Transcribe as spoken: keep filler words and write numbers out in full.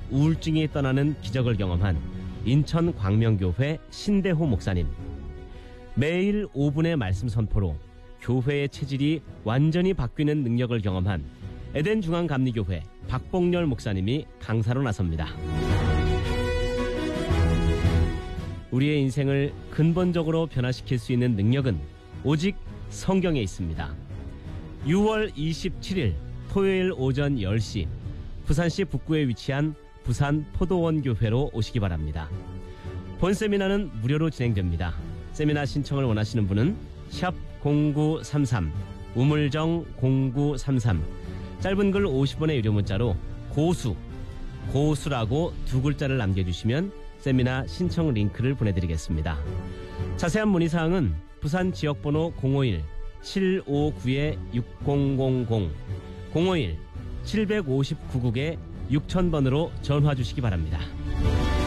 우울증이 떠나는 기적을 경험한 인천 광명교회 신대호 목사님. 매일 오 분의 말씀 선포로 교회의 체질이 완전히 바뀌는 능력을 경험한 에덴 중앙감리교회 박봉렬 목사님이 강사로 나섭니다. 우리의 인생을 근본적으로 변화시킬 수 있는 능력은 오직 성경에 있습니다. 유월 이십칠일 토요일 오전 열 시 부산시 북구에 위치한 부산 포도원 교회로 오시기 바랍니다. 본 세미나는 무료로 진행됩니다. 세미나 신청을 원하시는 분은 샵 공구삼삼, 우물정 공구삼삼, 짧은 글 오십 원의 유료 문자로 고수, 고수라고 두 글자를 남겨주시면 세미나 신청 링크를 보내드리겠습니다. 자세한 문의사항은 부산 지역번호 공오일 칠오구 육공공공, 공오일 칠오구 구국 육천 번으로 전화 주시기 바랍니다.